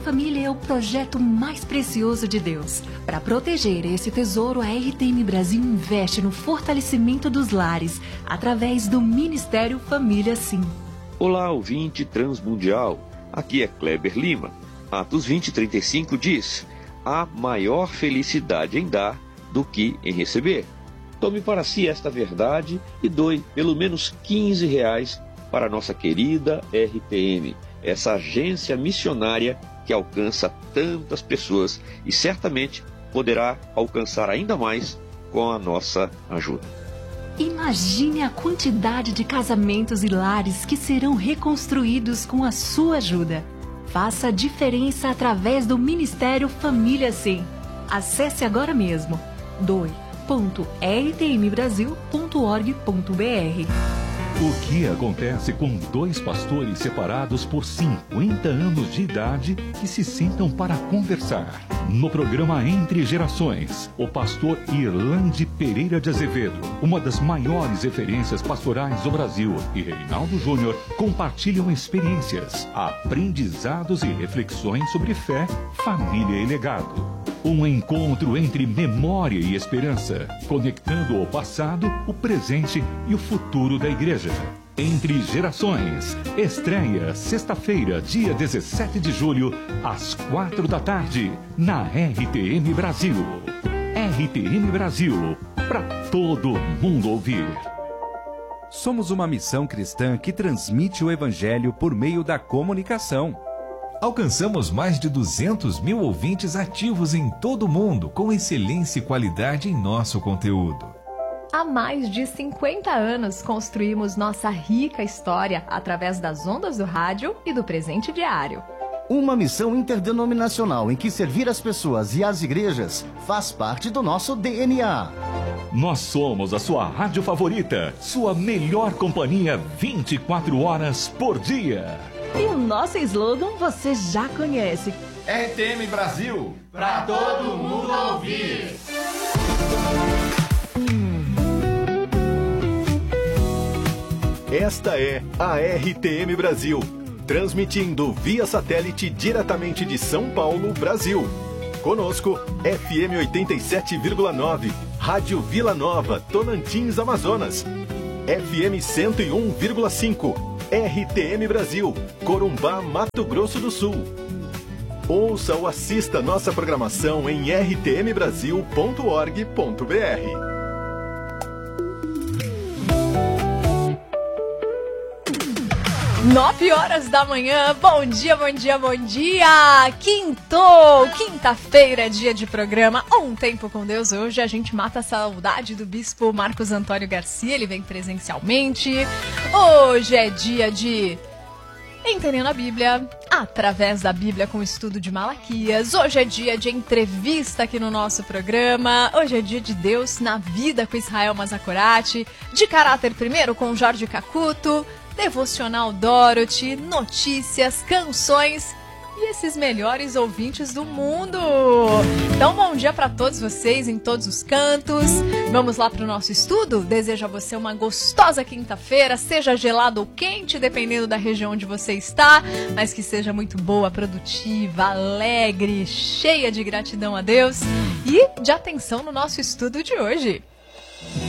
família é o projeto mais precioso de Deus. Para proteger esse tesouro, a RTM Brasil investe no fortalecimento dos lares, através do Ministério Família Sim. Olá, ouvinte transmundial. Aqui é Kleber Lima. Atos 20:35 diz: há maior felicidade em dar do que em receber. Tome para si esta verdade e doe pelo menos R$15 para a nossa querida RTM, essa agência missionária que alcança tantas pessoas e certamente poderá alcançar ainda mais com a nossa ajuda. Imagine a quantidade de casamentos e lares que serão reconstruídos com a sua ajuda. Faça a diferença através do Ministério Família Sim. Acesse agora mesmo doe.rtmbrasil.org.br. O que acontece com dois pastores separados por 50 anos de idade que se sentam para conversar? No programa Entre Gerações, o pastor Irlande Pereira de Azevedo, uma das maiores referências pastorais do Brasil, e Reinaldo Júnior compartilham experiências, aprendizados e reflexões sobre fé, família e legado. Um encontro entre memória e esperança, conectando o passado, o presente e o futuro da igreja. Entre Gerações, estreia sexta-feira, dia 17 de julho, às 4 da tarde, na RTM Brasil. RTM Brasil, para todo mundo ouvir. Somos uma missão cristã que transmite o Evangelho por meio da comunicação. Alcançamos mais de 200 mil ouvintes ativos em todo o mundo, com excelência e qualidade em nosso conteúdo. Há mais de 50 anos construímos nossa rica história através das ondas do rádio e do presente diário. Uma missão interdenominacional em que servir as pessoas e as igrejas faz parte do nosso DNA. Nós somos a sua rádio favorita, sua melhor companhia 24 horas por dia. E o nosso slogan você já conhece. RTM Brasil, pra todo mundo ouvir. Esta é a RTM Brasil, transmitindo via satélite diretamente de São Paulo, Brasil. Conosco, FM 87,9, Rádio Vila Nova, Tocantins, Amazonas. FM 101,5. RTM Brasil, Corumbá, Mato Grosso do Sul. Ouça ou assista nossa programação em rtmbrasil.org.br. 9 horas da manhã, bom dia, bom dia, bom dia! Quintou, quinta-feira, dia de programa Um Tempo com Deus. Hoje a gente mata a saudade do bispo Marcos Antônio Garcia, ele vem presencialmente. Hoje é dia de Entendendo a Bíblia, através da Bíblia com o estudo de Malaquias. Hoje é dia de entrevista aqui no nosso programa. Hoje é dia de Deus na vida com Israel Mazakorati. De caráter primeiro com Jorge Cacuto. Devocional Dorothy, notícias, canções e esses melhores ouvintes do mundo. Então, bom dia para todos vocês em todos os cantos. Vamos lá para o nosso estudo? Desejo a você uma gostosa quinta-feira, seja gelado ou quente, dependendo da região onde você está, mas que seja muito boa, produtiva, alegre, cheia de gratidão a Deus e de atenção no nosso estudo de hoje.